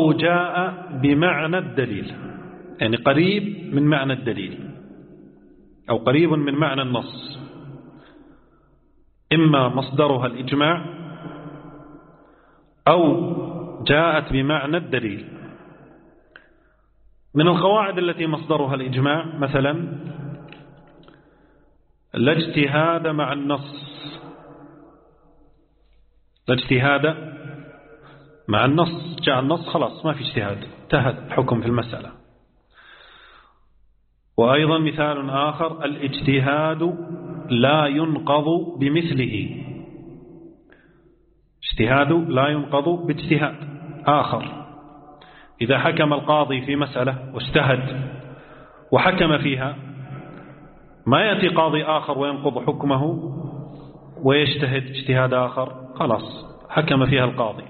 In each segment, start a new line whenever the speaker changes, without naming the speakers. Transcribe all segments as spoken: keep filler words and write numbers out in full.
جاء بمعنى الدليل، يعني قريب من معنى الدليل أو قريب من معنى النص، إما مصدرها الإجماع أو جاءت بمعنى الدليل. من القواعد التي مصدرها الإجماع مثلا لا اجتهاد مع النص، لا اجتهاد مع النص، جاء النص خلاص ما في اجتهاد، انتهى الحكم في المسألة. وأيضا مثال آخر الاجتهاد لا ينقض بمثله، اجتهاد لا ينقض باجتهاد آخر. إذا حكم القاضي في مسألة واجتهد وحكم فيها، ما يأتي قاضي آخر وينقض حكمه ويجتهد اجتهاد آخر، خلاص حكم فيها القاضي.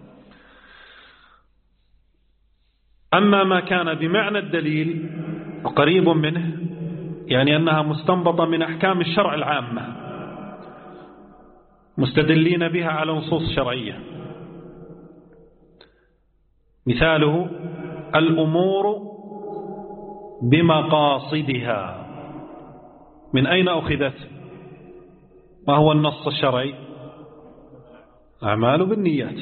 أما ما كان بمعنى الدليل وقريب منه، يعني أنها مستنبطة من أحكام الشرع العامة مستدلين بها على نصوص شرعية. مثاله الأمور بمقاصدها، من أين أخذت؟ ما هو النص الشرعي؟ أعمال بالنيات.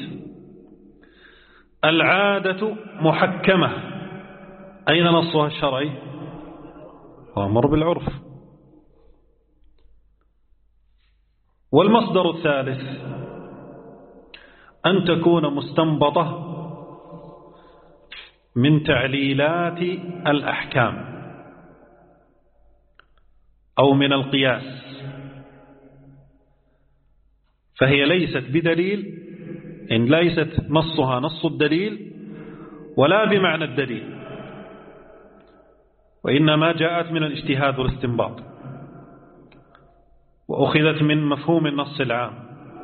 العادة محكمة، أين نصها الشرعي؟ وأمر بالعرف. والمصدر الثالث أن تكون مستنبطة من تعليلات الأحكام أو من القياس، فهي ليست بدليل، إن ليست نصها نص الدليل ولا بمعنى الدليل، وإنما جاءت من الاجتهاد والاستنباط، وأخذت من مفهوم النص العام.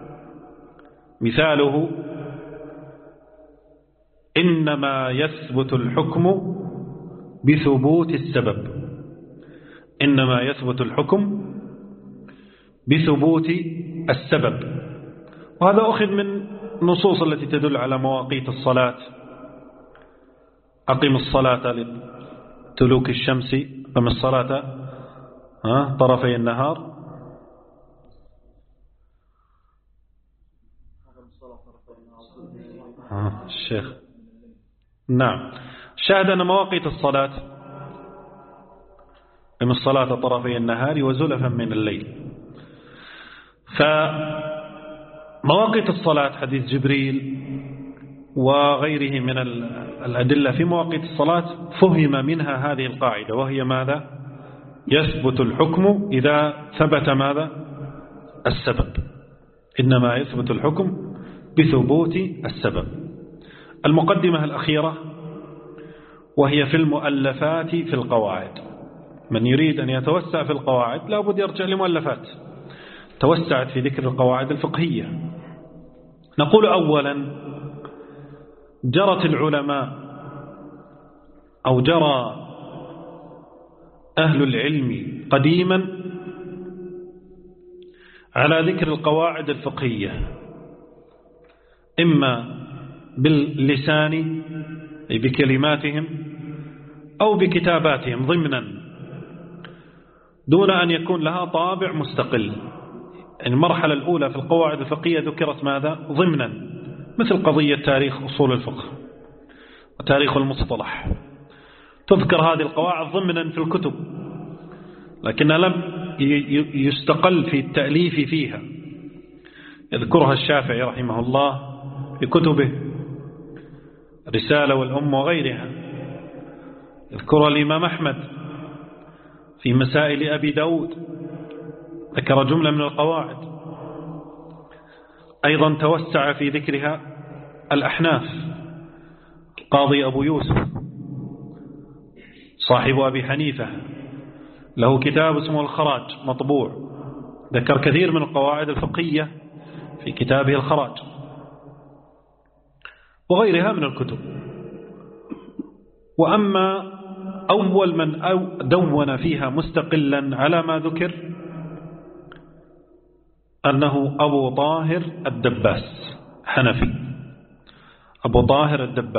مثاله إنما يثبت الحكم بثبوت السبب، إنما يثبت الحكم بثبوت السبب. وهذا أخذ من النصوص التي تدل على مواقيت الصلاة، أقم الصلاة لدلوك الشمس، أقم الصلاة طرفي النهار، آه الشيخ نعم. شاهد أن مواقيت الصلاة أقم الصلاة طرفي النهار وزلفا من الليل. فمواقيت الصلاة حديث جبريل وغيره من الأدلة في مواقيت الصلاة فهم منها هذه القاعدة، وهي ماذا؟ يثبت الحكم إذا ثبت ماذا؟ السبب. إنما يثبت الحكم بثبوت السبب. المقدمة الأخيرة وهي في المؤلفات في القواعد. من يريد أن يتوسع في القواعد لا بد يرجع لمؤلفات توسعت في ذكر القواعد الفقهية. نقول أولا جرت العلماء أو جرى أهل العلم قديما على ذكر القواعد الفقهية، إما باللسان أي بكلماتهم أو بكتاباتهم ضمنا، دون أن يكون لها طابع مستقل. المرحلة الأولى في القواعد الفقهية ذكرت ماذا؟ ضمنا، مثل قضية تاريخ أصول الفقه وتاريخ المصطلح، تذكر هذه القواعد ضمنا في الكتب، لكنها لم يستقل في التأليف فيها. يذكرها الشافعي رحمه الله في كتبه رسالة والأم وغيرها، يذكرها الإمام أحمد في مسائل أبي داود، ذكر جملة من القواعد. أيضا توسع في ذكرها الأحناف، القاضي أبو يوسف صاحب أبي حنيفة له كتاب اسمه الخراج مطبوع، ذكر كثير من القواعد الفقهية في كتابه الخراج وغيرها من الكتب. وأما أول من أو دون فيها مستقلا على ما ذكر أنه أبو طاهر الدباس، حنفي، أبو طاهر الدباس.